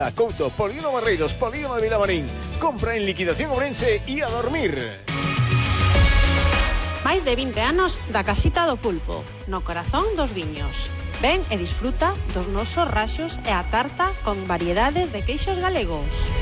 A Couto, Polígono Barreiros, Polígono de Vilamarín. Compra en liquidación Ourense e a dormir. Máis de 20 anos da Casita do Pulpo, no corazón dos viños. Ven e disfruta dos nosos raxos e a tarta con variedades de queixos galegos.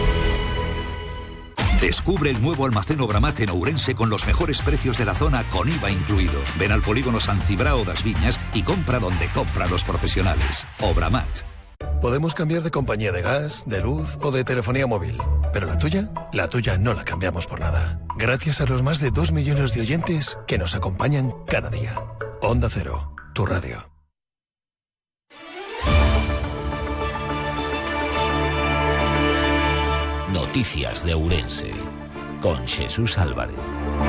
Descubre el nuevo almacén Obramat en Ourense con los mejores precios de la zona con IVA incluido. Ven al polígono San Cibrao das Viñas y compra donde compran los profesionales. Obramat. Podemos cambiar de compañía de gas, de luz o de telefonía móvil. Pero la tuya no la cambiamos por nada. Gracias a los más de 2 millones de oyentes que nos acompañan cada día. Onda Cero, tu radio. Noticias de Ourense, con Jesús Álvarez.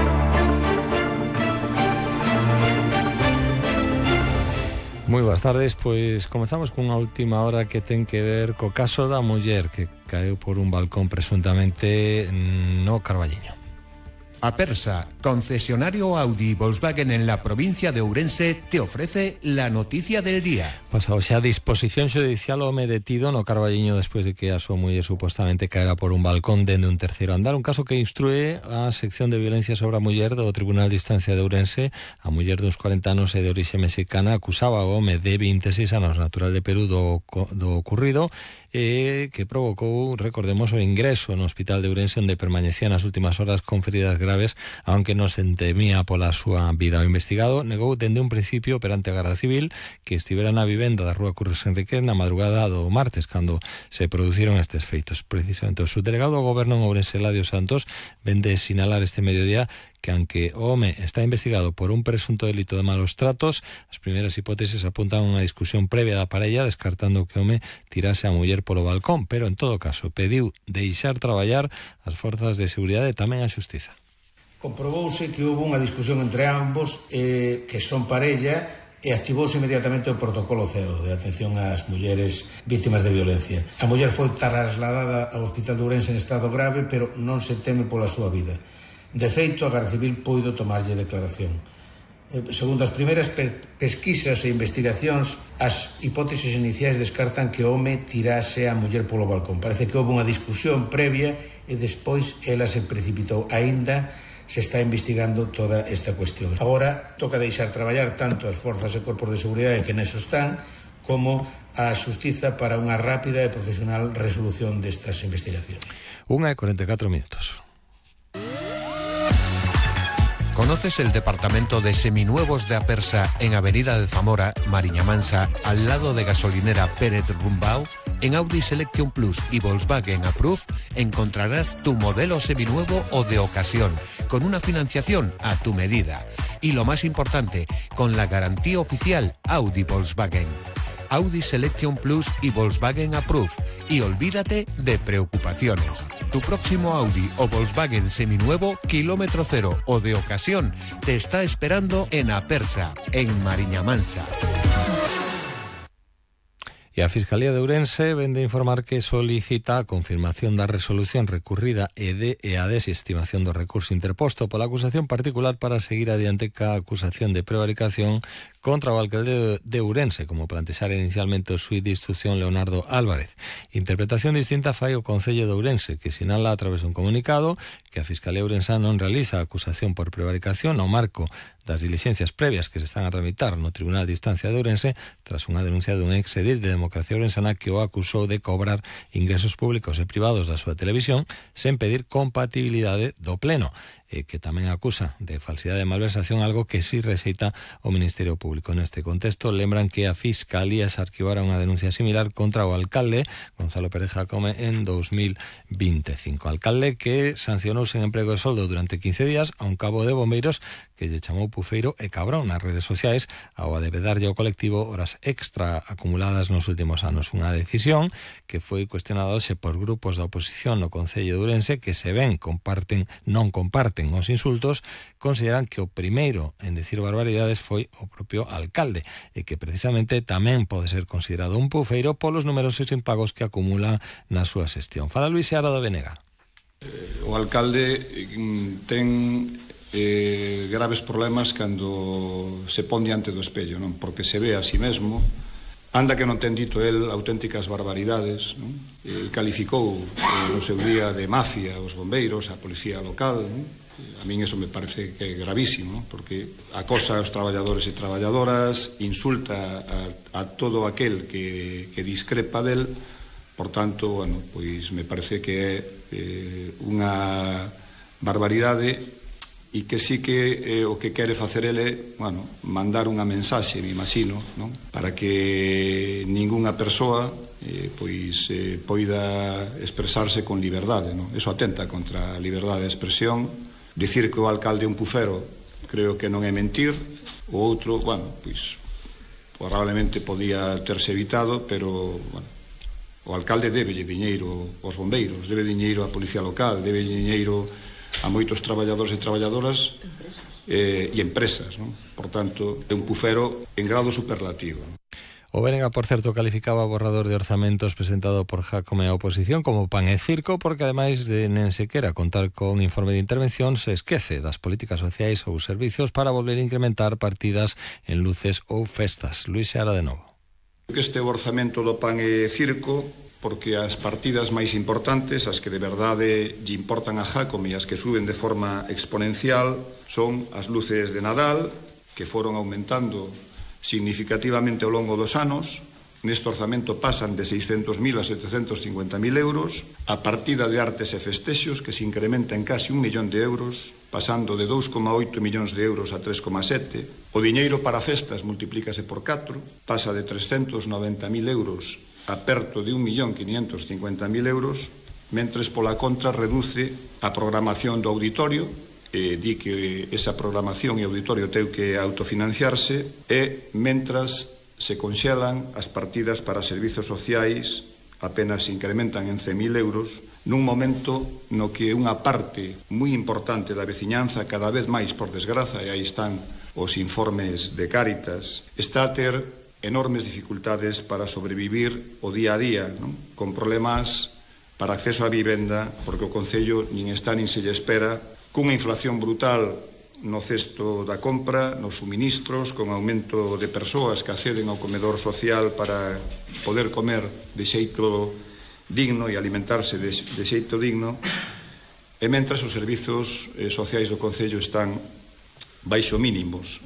Moi boas tardes, pois comezamos cunha última hora que ten que ver co caso da muller que caeu por un balcón presuntamente no Carballiño. Apersa, concesionario Audi y Volkswagen en la provincia de Ourense, te ofrece la noticia del día. Pasado xa a disposición xudicial o home detido no Carballiño despois de que a súa muller supostamente caera por un balcón dende un terceiro andar, un caso que instrúe a sección de violencia sobre a muller do Tribunal de Instancia de Ourense. A muller duns 40 anos e de orixe mexicana acusaba o home de 26 anos natural de Perú do ocurrido, que provocou, recordemos, o ingreso no hospital de Ourense onde permanecía nas últimas horas con feridas graves, aunque non se temía pola súa vida. O investigado negou dende un principio perante a Garda Civil que estivera na vivenda da Rúa Curros Enriquez na madrugada do martes cando se produciron estes feitos. Precisamente o subdelegado do Goberno en Ourense, Eladio Santos, vende sinalar este mediodía que aunque o home está investigado por un presunto delito de malos tratos, as primeiras hipótesis apuntan a unha discusión previa da parella, descartando que o home tirase a muller polo balcón, pero en todo caso pediu deixar traballar as forzas de seguridade e tamén a xustiza. Comprobouse que houve unha discusión entre ambos, que son parella, e activouse inmediatamente o protocolo 0 de atención ás mulleres vítimas de violencia. A muller foi trasladada ao Hospital de Ourense en estado grave, pero non se teme pola súa vida. De feito, a Garda Civil puido tomarlle declaración. Segundo as primeiras pesquisas e investigacións, as hipótesis iniciais descartan que o home tirase a muller polo balcón. Parece que houve unha discusión previa e despois ela se precipitou. Aínda se está investigando toda esta cuestión. Agora toca deixar traballar tanto as forzas e corpos de seguridade que neso están, como a xustiza para unha rápida e profesional resolución destas investigacións. 1:44 minutos. ¿Conoces el departamento de seminuevos de Apersa en Avenida de Zamora, Mariña Mansa, al lado de gasolinera Pérez Rumbao? En Audi Selection Plus y Volkswagen Approve encontrarás tu modelo seminuevo o de ocasión, con una financiación a tu medida. Y lo más importante, con la garantía oficial Audi Volkswagen. Audi Selection Plus y Volkswagen Approve. Y olvídate de preocupaciones. Tu próximo Audi o Volkswagen seminuevo, kilómetro cero o de ocasión, te está esperando en Apersa, en Mariña Mansa. E a Fiscalía de Ourense vende informar que solicita a confirmación da resolución recurrida e a desestimación do recurso interposto pola acusación particular para seguir adiante ca acusación de prevaricación contra o alcalde de Ourense, como plantexara inicialmente o xuíz de instrucción Leonardo Álvarez. Interpretación distinta fai o Concello de Ourense, que sinala a través dun comunicado que a Fiscalía Ourensana non realiza a acusación por prevaricación ao marco das diligencias previas que se están a tramitar no Tribunal de Instancia de Ourense tras unha denuncia dun exedil de Democracia Ourensana que o acusou de cobrar ingresos públicos e privados da súa televisión sen pedir compatibilidade do Pleno, que tamén acusa de falsidade e malversación, algo que sí rexeita o Ministerio Público. Neste contexto, lembran que a Fiscalía se arquivara unha denuncia similar contra o alcalde Gonzalo Pérez Jacome en 2025. Alcalde que sancionouse en emprego de soldo durante 15 días a un cabo de bombeiros que lle chamou pufeiro e cabrón nas redes sociais ao adevedarlle ao colectivo horas extra acumuladas nos últimos anos. Unha decisión que foi cuestionada hoxe por grupos da oposición no Concello de Ourense que, se ben non comparten os insultos, consideran que o primeiro en decir barbaridades foi o propio alcalde e que precisamente tamén pode ser considerado un pufeiro polos numerosos impagos que acumula na súa xestión. Fala Luis Seara do Benega. O alcalde ten graves problemas cando se pon diante do espello, non? Porque se ve a si mesmo Anda que non ten dito el auténticas barbaridades, non? El calificou no seu día de mafia os bombeiros, a policía local, non? A min eso me parece que é gravísimo, non? Porque acosa aos traballadores e traballadoras, insulta a todo aquel que discrepa del. Por tanto, bueno, pois me parece que é unha barbaridade e que sí que o que quere facer ele, bueno, mandar unha mensaxe, me imagino, non? Para que ningunha persoa poida expresarse con liberdade, non? Eso atenta contra a liberdade de expresión. Dicir que o alcalde é un pufero creo que non é mentir. O outro, bueno, pois probablemente podía terse evitado, pero, bueno, o alcalde débelle diñeiro aos bombeiros, debe diñeiro á policía local, debe diñeiro a moitos traballadores e traballadoras e empresas, non? Por tanto, é un pufero en grado superlativo. O BNG, por certo, calificaba o borrador de orzamentos presentado por Jácome a oposición como pan e circo, porque ademais de nen sequera contar con informe de intervención, se esquece das políticas sociais ou servicios para volver a incrementar partidas en luces ou festas. Luís Seara de novo. Que este orzamento do pan e circo, porque as partidas máis importantes, as que de verdade lle importan a Jácome e as que suben de forma exponencial, son as luces de Nadal, que foron aumentando significativamente ao longo dos anos. Neste orzamento pasan de 600.000 a 750.000 euros, a partida de artes e festexos, que se incrementa en casi 1 millón de euros, pasando de 2,8 millóns de euros a 3,7. O diñeiro para festas multiplícase por 4, pasa de 390.000 euros a perto de 1.550.000 euros, mentres pola contra reduce a programación do auditorio, di que esa programación e auditorio ten que autofinanciarse, e mentras se conxelan as partidas para servizos sociais, apenas se incrementan en 100.000 euros, nun momento no que unha parte moi importante da veciñanza, cada vez máis por desgraza, e aí están os informes de Cáritas, está a ter enormes dificultades para sobrevivir o día a día, non? Con problemas para acceso á vivenda, porque o Concello nin está nin se lle espera, cunha inflación brutal no cesto da compra, nos suministros, con aumento de persoas que acceden ao comedor social para poder comer de xeito digno e alimentarse de xeito digno, e mentras os servizos sociais do Concello están baixo mínimos.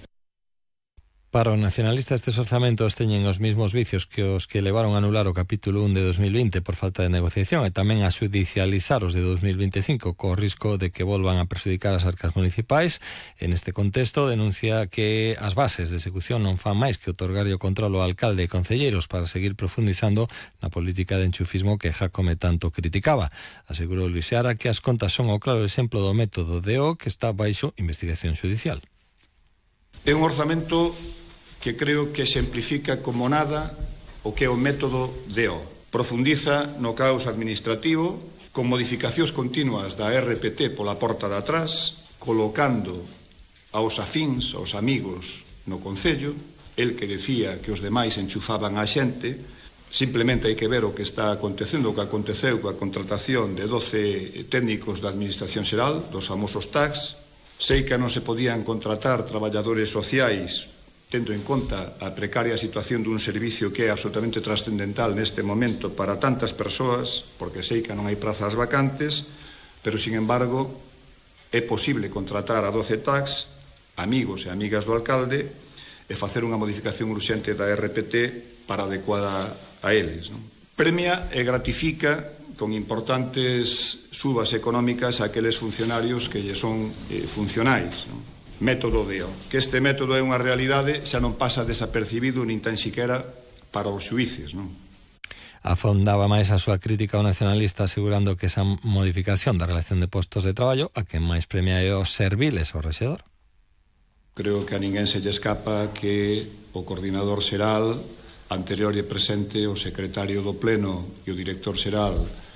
Para o nacionalista, estes orzamentos teñen os mesmos vicios que os que levaron a anular o capítulo 1 de 2020 por falta de negociación e tamén a xudicializar os de 2025 co risco de que volvan a perxudicar as arcas municipais. En este contexto denuncia que as bases de execución non fan máis que outorgarlle o control ao alcalde e concelleiros para seguir profundizando na política de enchufismo que Jácome tanto criticaba. Asegurou Luís Seara que as contas son o claro exemplo do método DO que está baixo investigación xudicial. É un orzamento que creo que exemplifica como nada o que é o método DO. Profundiza no caos administrativo, con modificacións continuas da RPT pola porta de atrás, colocando aos afíns, aos amigos no Concello, el que decía que os demais enchufaban a xente. Simplemente hai que ver o que está acontecendo, o que aconteceu coa contratación de 12 técnicos da Administración Xeral, dos famosos TACs. Sei que non se podían contratar traballadores sociais tendo en conta a precaria situación dun servicio que é absolutamente trascendental neste momento para tantas persoas, porque sei que non hai prazas vacantes, pero, sin embargo, é posible contratar a 12 TACs, amigos e amigas do alcalde, e facer unha modificación urxente da RPT para adecuada a eles, non? Premia e gratifica con importantes subas económicas a aqueles funcionarios que lle son funcionais, non? Método DO. Que este método é unha realidade xa non pasa desapercibido nin tan siquera para os xuíces, non? Afondaba máis a súa crítica ao nacionalista, asegurando que esa modificación da relación de postos de traballo a quen máis premia é os serviles ao rexedor. Creo que a ninguén se lle escapa que o coordinador xeral, anterior e presente, o secretario do Pleno e o director xeral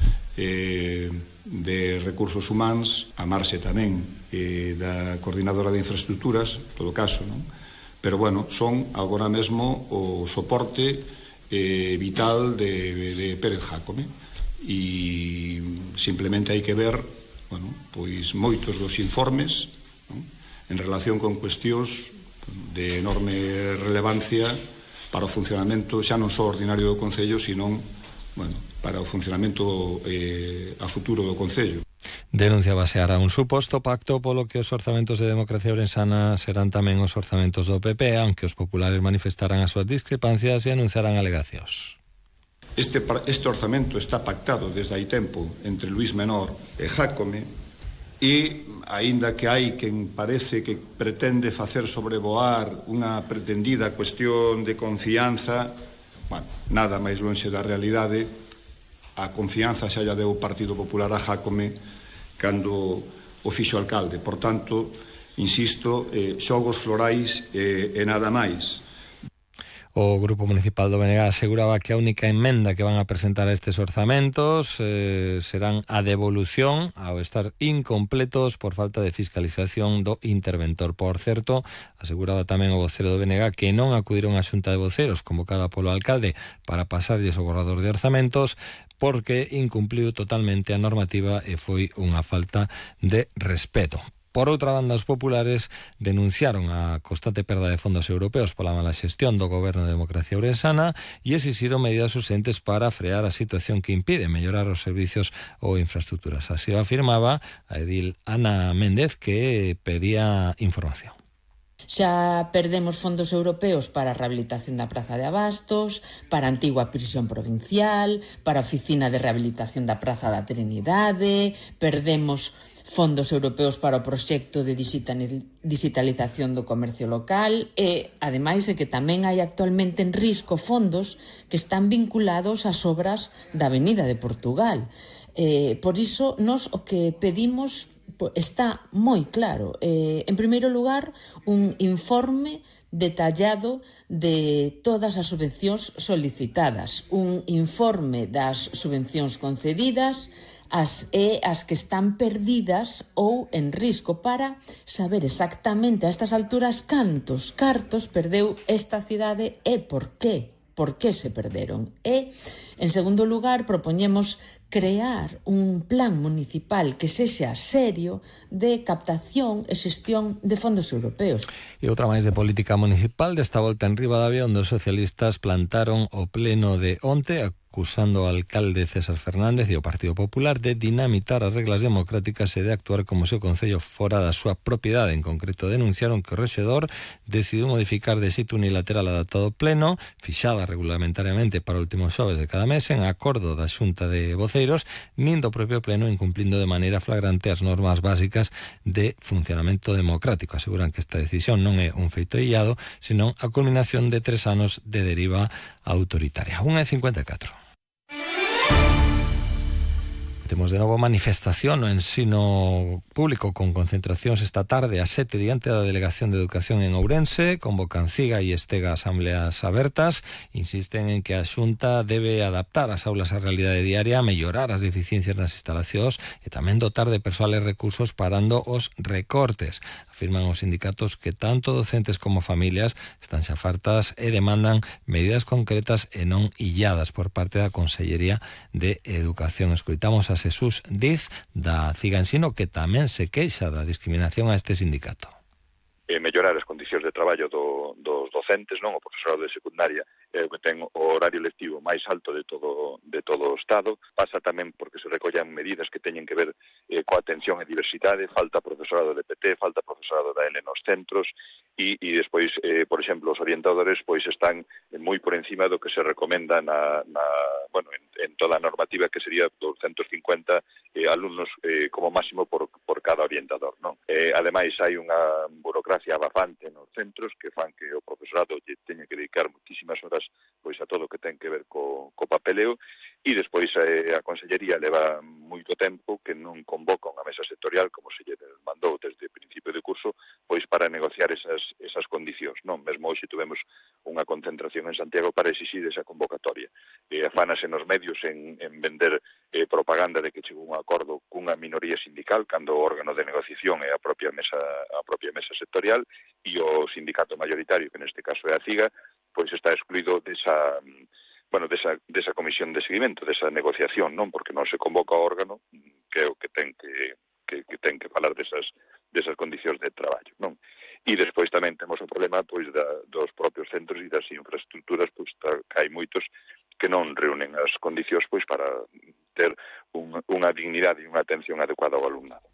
de Recursos Humanos, a Marxe tamén, da Coordinadora de Infraestructuras, en todo caso, non? Pero, bueno, son agora mesmo o soporte vital de Pérez Jácome, e simplemente hai que ver, bueno, pois moitos dos informes, non? En relación con cuestións de enorme relevancia para o funcionamento xa non só ordinario do Concello, senón, para o funcionamento a futuro do Concello. Denuncia baseará un suposto pacto polo que os orzamentos de Democracia Ourensana serán tamén os orzamentos do PP, aunque os populares manifestarán as súas discrepancias e anunciarán alegacións. Este orzamento está pactado desde hai tempo entre Luís Menor e Jácome, e, aínda que hai quen parece que pretende facer sobrevoar unha pretendida cuestión de confianza, nada máis lonxe da realidade. A confianza xa lla deu o Partido Popular a Jácome cando o fixo alcalde. Por tanto, insisto, xogos florais e nada máis. O Grupo Municipal do BNG aseguraba que a única emenda que van a presentar a estes orzamentos serán a devolución ao estar incompletos por falta de fiscalización do interventor. Por certo, aseguraba tamén o vocero do BNG que non acudiron á xunta de voceros convocada polo alcalde para pasarlles o borrador de orzamentos porque incumpliu totalmente a normativa e foi unha falta de respeto. Por outra banda, os populares denunciaron a constante perda de fondos europeos pola mala xestión do Goberno de Democracia Ourensana e exixiron medidas urxentes para frear a situación que impide mellorar os servicios ou infraestructuras. Así o afirmaba a edil Ana Méndez, que pedía información. Xa perdemos fondos europeos para a rehabilitación da Praza de Abastos, para a antigua prisión provincial, para a oficina de rehabilitación da Praza da Trinidade, perdemos fondos europeos para o proxecto de digitalización do comercio local e, ademais, é que tamén hai actualmente en risco fondos que están vinculados ás obras da Avenida de Portugal. Por iso, nós o que pedimos está moi claro. En primeiro lugar, un informe detallado de todas as subvencións solicitadas, un informe das subvencións concedidas, as que están perdidas ou en risco, para saber exactamente a estas alturas cantos cartos perdeu esta cidade e por qué se perderon. E, en segundo lugar, propoñemos crear un plan municipal que sexa serio de captación e xestión de fondos europeos. E outra máis de política municipal, desta volta en Ribadavia, onde os socialistas plantaron o pleno de onte, acusando ao alcalde César Fernández e ao Partido Popular de dinamitar as reglas democráticas e de actuar como se o Concello fora da súa propiedade. En concreto, denunciaron que o rexedor decidiu modificar de xeito unilateral a data do pleno, fixada regulamentariamente para o último xoves de cada mes, en acordo da Xunta de Voceiros, nin do propio pleno, incumplindo de maneira flagrante as normas básicas de funcionamento democrático. Aseguran que esta decisión non é un feito illado, senón a culminación de 3 anos de deriva autoritaria. 1:54. Temos de novo manifestación no ensino público con concentracións esta tarde a 7 diante da Delegación de Educación en Ourense. Convocan CIGA e Estega asambleas abertas. Insisten en que a Xunta debe adaptar as aulas á realidade diaria, mellorar as deficiencias nas instalacións e tamén dotar de persoal e recursos parando os recortes. Afirman os sindicatos que tanto docentes como familias están xa fartas e demandan medidas concretas e non illadas por parte da Consellería de Educación. Escoitamos a Jesús Diz, da CIGA Ensino, que tamén se queixa da discriminación a este sindicato. Mellorar as condicións de traballo dos docentes, non? O profesorado de secundaria que ten o horario lectivo máis alto de todo o Estado. Pasa tamén porque se recollan medidas que teñen que ver coa atención e diversidade, falta profesorado de PT, falta profesorado da L nos centros e despois, por exemplo, os orientadores pois están moi por encima do que se recomenda en toda a normativa, que sería 250 alumnos como máximo por cada orientador, non? Ademais, hai unha burocracia abafante nos centros que fan que o profesorado teña que dedicar muchísimas horas pois a todo o que ten que ver co papeleo, e despois a Consellería leva moito tempo que non convoca unha mesa sectorial, como se lle mandou desde o principio de curso, pois para negociar esas condicións, non? Mesmo hoxe tuvemos unha concentración en Santiago para exixir esa convocatoria. Afánase nos medios en vender propaganda de que chegou un acordo cunha minoría sindical, cando o órgano de negociación é a propia mesa sectorial, e o sindicato mayoritario, que neste caso é a CIGA, pois está excluído desa comisión de seguimento, desa negociación, non? Porque non se convoca o órgano que é o que ten que falar desas condicións de traballo, non? E despois tamén temos o problema pois dos propios centros e das infraestructuras, pois que hai moitos que non reúnen as condicións pois para ter unha dignidade e unha atención adecuada ao alumnado.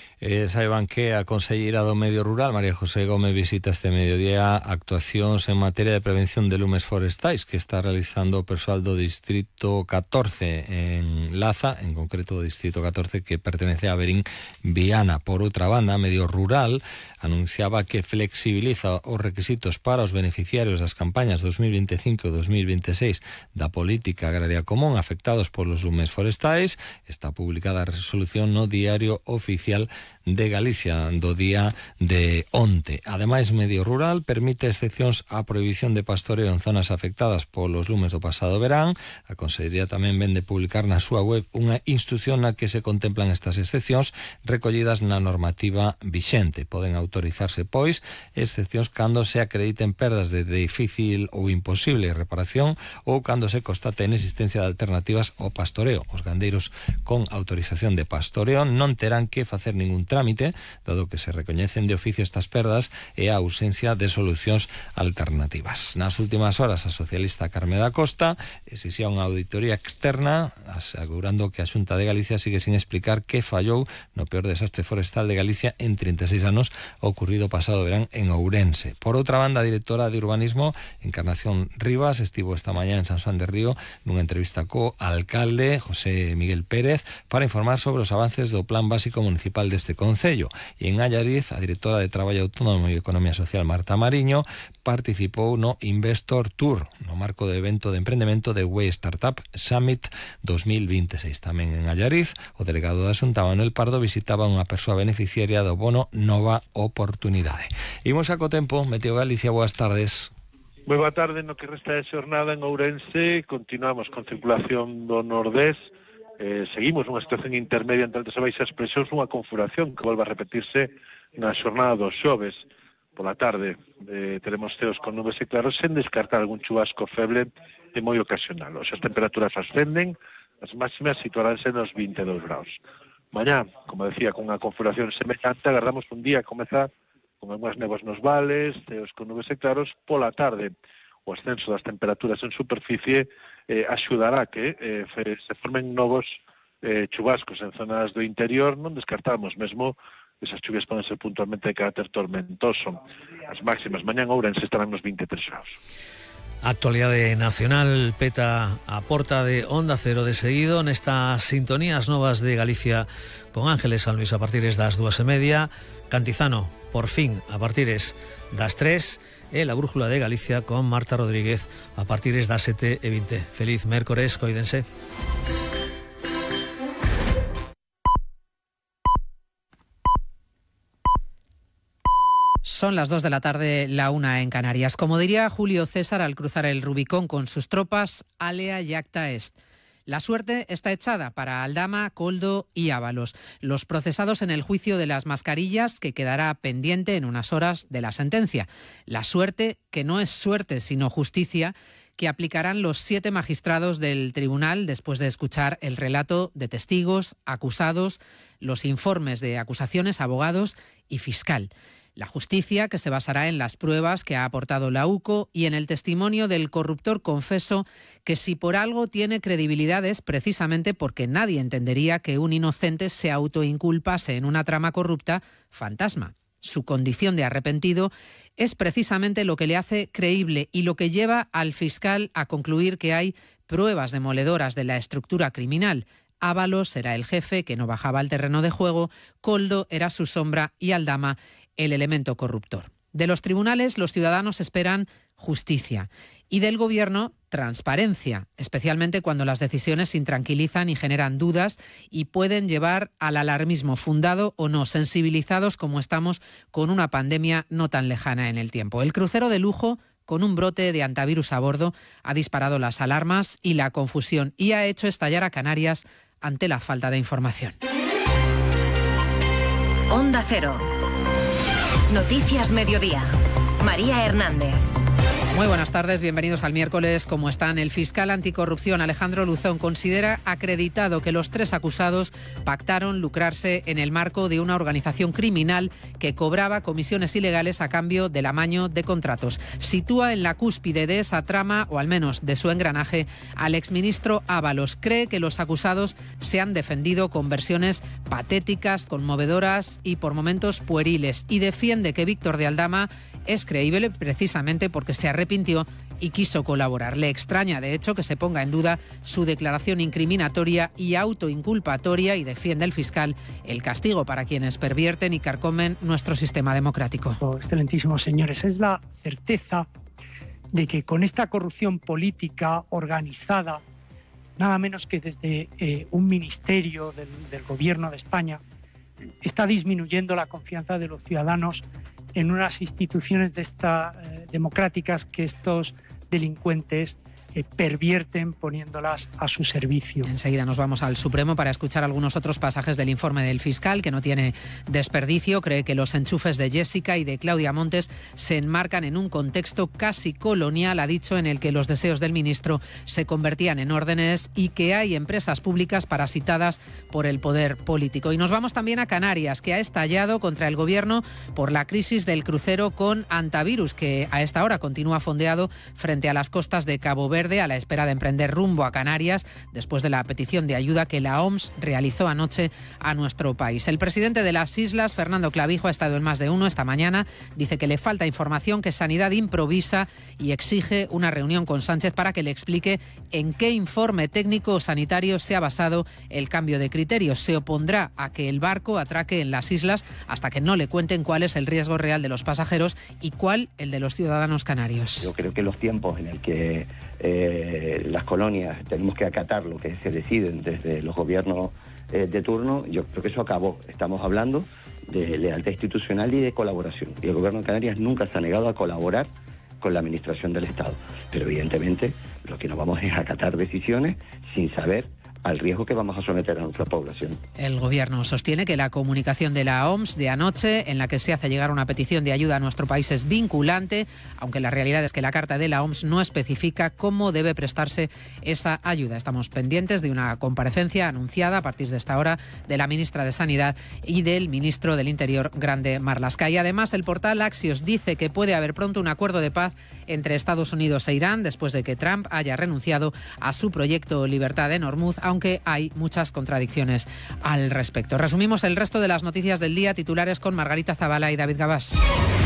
Saiban que a conselleira do Medio Rural, María José Gómez, visita este mediodía actuacións en materia de prevención de lumes forestais que está realizando o persoal do Distrito 14 en Laza, en concreto o Distrito 14 que pertenece a Verín Viana. Por outra banda, Medio Rural anunciaba que flexibiliza os requisitos para os beneficiarios das campañas 2025 e 2026 da Política Agraria Común afectados polos lumes forestais. Está publicada a resolución no Diario Oficial de Galicia do día de onte. Ademais, Medio Rural permite excepcións á prohibición de pastoreo en zonas afectadas polos lumes do pasado verán. A Consellería tamén vende publicar na súa web unha instrucción na que se contemplan estas excepcións recollidas na normativa vixente. Poden autorizarse, pois, excepcións cando se acrediten perdas de difícil ou imposible reparación ou cando se constate a inexistencia de alternativas ao pastoreo. Os gandeiros con autorización de pastoreo non terán que facer ningún trámite, dado que se recoñecen de oficio estas perdas e a ausencia de solucións alternativas. Nas últimas horas, a socialista Carme da Costa exixía unha auditoría externa, asegurando que a Xunta de Galicia sigue sin explicar que fallou no peor desastre forestal de Galicia en 36 anos ocurrido pasado verán en Ourense. Por outra banda, a directora de Urbanismo, Encarnación Rivas, estivo esta mañá en San Xoán de Río nunha entrevista co alcalde José Miguel Pérez para informar sobre os avances do Plan Básico Municipal deste concello. E en Allariz, a directora de Traballo Autónomo e Economía Social, Marta Mariño, participou no Investor Tour, no marco do evento de emprendemento de Way Startup Summit 2026. Tamén en Allariz, o delegado da Xunta, Manuel Pardo, visitaba unha persoa beneficiaria do bono Nova Oportunidade. Imos a co tempo. Meteo Galicia, boas tardes. Moi boa tarde. No que resta de xornada en Ourense, continuamos con circulación do nordés. Seguimos nunha situación intermedia entre altas e baixas presións, unha configuración que volve a repetirse na xornada dos xoves. Pola tarde teremos ceos con nubes e claros, sen descartar algún chubasco feble e moi ocasional. Hoxe as temperaturas ascenden, as máximas situaránse nos 22 graus. Mañá, como decía, con unha configuración semellante, agardamos un día que comeza con algunhas néboas nos vales, ceos con nubes e claros. Pola tarde, o ascenso das temperaturas en superficie axudará que se formen novos chubascos en zonas do interior. Non descartamos mesmo esas chuvias poden ser puntualmente de carácter tormentoso. As máximas mañá en Ourense estarán nos 23 graus. Actualidade nacional peta a porta de Onda Cero de seguido nestas sintonías novas de Galicia con Ángeles San Luis a partires das 2:30, Cantizano por fin a partires das 3 e la Brújula de Galicia con Marta Rodríguez a partires das 7:20. Feliz mércores, coídense. Son las 2 de la tarde, la 1 en Canarias. Como diría Julio César al cruzar el Rubicón con sus tropas, alea iacta est. La suerte está echada para Aldama, Koldo y Ábalos, los procesados en el juicio de las mascarillas que quedará pendiente en unas horas de la sentencia. La suerte, que no es suerte sino justicia, que aplicarán los 7 magistrados del tribunal después de escuchar el relato de testigos, acusados, los informes de acusaciones, abogados y fiscal. La justicia, que se basará en las pruebas que ha aportado la UCO y en el testimonio del corruptor confeso, que si por algo tiene credibilidad es precisamente porque nadie entendería que un inocente se autoinculpase en una trama corrupta fantasma. Su condición de arrepentido es precisamente lo que le hace creíble y lo que lleva al fiscal a concluir que hay pruebas demoledoras de la estructura criminal. Ábalos era el jefe que no bajaba al terreno de juego, Koldo era su sombra y Aldama el elemento corruptor. De los tribunales, los ciudadanos esperan justicia y del gobierno transparencia, especialmente cuando las decisiones intranquilizan y generan dudas y pueden llevar al alarmismo, fundado o no, sensibilizados como estamos con una pandemia no tan lejana en el tiempo. El crucero de lujo, con un brote de antivirus a bordo, ha disparado las alarmas y la confusión y ha hecho estallar a Canarias ante la falta de información. Onda Cero. Noticias Mediodía. María Hernández. Muy buenas tardes, bienvenidos al miércoles. ¿Cómo están? El fiscal anticorrupción Alejandro Luzón considera acreditado que los 3 acusados pactaron lucrarse en el marco de una organización criminal que cobraba comisiones ilegales a cambio del amaño de contratos. Sitúa en la cúspide de esa trama, o al menos de su engranaje, al exministro Ábalos. Cree que los acusados se han defendido con versiones patéticas, conmovedoras y por momentos pueriles, y defiende que Víctor de Aldama es creíble precisamente porque se arrepintió y quiso colaborar. Le extraña, de hecho, que se ponga en duda su declaración incriminatoria y autoinculpatoria, y defiende el fiscal el castigo para quienes pervierten y carcomen nuestro sistema democrático. Excelentísimos señores, es la certeza de que con esta corrupción política organizada, nada menos que desde un ministerio del gobierno de España, está disminuyendo la confianza de los ciudadanos en unas instituciones democráticas que estos delincuentes pervierten poniéndolas a su servicio. Enseguida nos vamos al Supremo para escuchar algunos otros pasajes del informe del fiscal, que no tiene desperdicio. Cree que los enchufes de Jessica y de Claudia Montes se enmarcan en un contexto casi colonial, ha dicho, en el que los deseos del ministro se convertían en órdenes y que hay empresas públicas parasitadas por el poder político. Y nos vamos también a Canarias, que ha estallado contra el gobierno por la crisis del crucero con Antavirus, que a esta hora continúa fondeado frente a las costas de Cabo Verde, a la espera de emprender rumbo a Canarias, después de la petición de ayuda que la OMS realizó anoche a nuestro país. El presidente de las islas, Fernando Clavijo, ha estado en Más de Uno esta mañana. Dice que le falta información, que Sanidad improvisa, y exige una reunión con Sánchez para que le explique en qué informe técnico sanitario se ha basado el cambio de criterios. Se opondrá a que el barco atraque en las islas hasta que no le cuenten cuál es el riesgo real de los pasajeros y cuál el de los ciudadanos canarios. Yo creo que los tiempos en el que las colonias tenemos que acatar lo que se deciden desde los gobiernos de turno, yo creo que eso acabó. Estamos hablando de lealtad institucional y de colaboración, y el gobierno de Canarias nunca se ha negado a colaborar con la administración del Estado, pero evidentemente lo que no vamos es a acatar decisiones sin saber al riesgo que vamos a someter a nuestra población. El gobierno sostiene que la comunicación de la OMS de anoche, en la que se hace llegar una petición de ayuda a nuestro país, es vinculante, aunque la realidad es que la carta de la OMS no especifica cómo debe prestarse esa ayuda. Estamos pendientes de una comparecencia anunciada a partir de esta hora de la ministra de Sanidad y del ministro del Interior, Grande Marlaska. Y además, el portal Axios dice que puede haber pronto un acuerdo de paz entre Estados Unidos e Irán, después de que Trump haya renunciado a su proyecto Libertad en Hormuz, aunque hay muchas contradicciones al respecto. Resumimos el resto de las noticias del día, titulares con Margarita Zavala y David Gabás.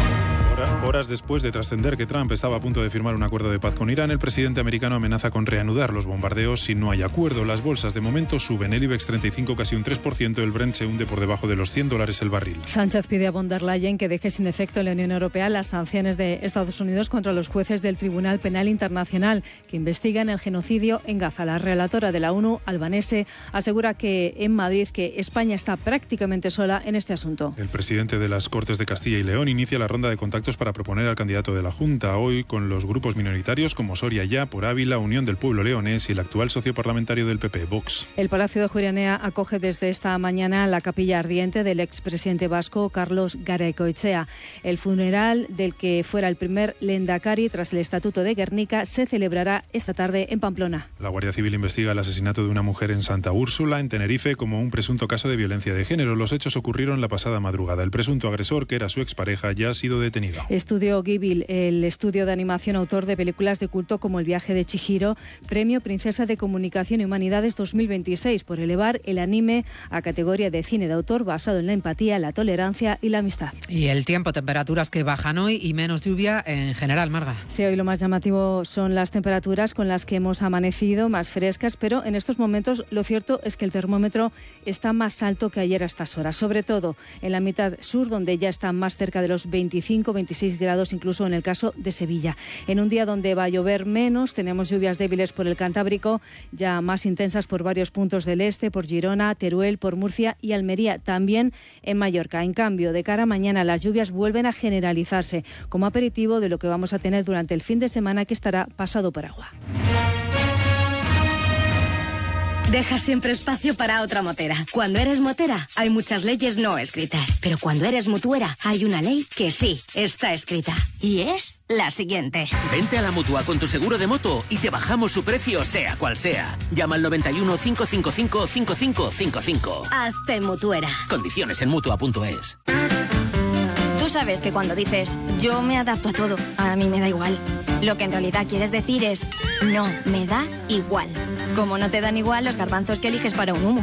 Horas después de trascender que Trump estaba a punto de firmar un acuerdo de paz con Irán, el presidente americano amenaza con reanudar los bombardeos si no hay acuerdo. Las bolsas de momento suben, el IBEX 35 casi un 3%, el Brent se hunde por debajo de los $100 el barril. Sánchez pide a von der Leyen que deje sin efecto en la Unión Europea las sanciones de Estados Unidos contra los jueces del Tribunal Penal Internacional que investigan el genocidio en Gaza. La relatora de la ONU, albanese, asegura que en Madrid que España está prácticamente sola en este asunto. El presidente de las Cortes de Castilla y León inicia la ronda de contactos para proponer al candidato de la Junta, hoy con los grupos minoritarios como Soria Ya, por Ávila, Unión del Pueblo Leonés y el actual socio parlamentario del PP, Vox. El Palacio de Julianea acoge desde esta mañana la capilla ardiente del expresidente vasco Carlos Garaikoetxea. El funeral del que fuera el primer lehendakari tras el Estatuto de Guernica se celebrará esta tarde en Pamplona. La Guardia Civil investiga el asesinato de una mujer en Santa Úrsula, en Tenerife, como un presunto caso de violencia de género. Los hechos ocurrieron la pasada madrugada. El presunto agresor, que era su expareja, ya ha sido detenido. Estudio Ghibli, el estudio de animación autor de películas de culto como El viaje de Chihiro, Premio Princesa de Comunicación y Humanidades 2026 por elevar el anime a categoría de cine de autor basado en la empatía, la tolerancia y la amistad. Y el tiempo, temperaturas que bajan hoy y menos lluvia en general, Marga. Sí, hoy lo más llamativo son las temperaturas con las que hemos amanecido, más frescas, pero en estos momentos lo cierto es que el termómetro está más alto que ayer a estas horas, sobre todo en la mitad sur, donde ya está más cerca de los 25-26 grados, incluso en el caso de Sevilla. En un día donde va a llover menos, tenemos lluvias débiles por el Cantábrico, ya más intensas por varios puntos del este, por Girona, Teruel, por Murcia y Almería, también en Mallorca. En cambio, de cara a mañana, las lluvias vuelven a generalizarse como aperitivo de lo que vamos a tener durante el fin de semana, que estará pasado por agua. Deja siempre espacio para otra motera. Cuando eres motera, hay muchas leyes no escritas. Pero cuando eres mutuera, hay una ley que sí está escrita. Y es la siguiente. Vente a la Mutua con tu seguro de moto y te bajamos su precio sea cual sea. Llama al 91 555 5555. Hazte mutuera. Condiciones en Mutua.es. Tú sabes que cuando dices yo me adapto a todo, a mí me da igual, lo que en realidad quieres decir es no, me da igual. Como no te dan igual los garbanzos que eliges para un humo.